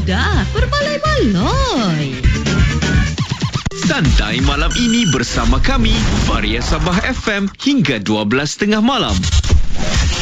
sudah berbaloi-baloi. Santai malam ini bersama kami, Varia Sabah FM hingga 12.30 malam.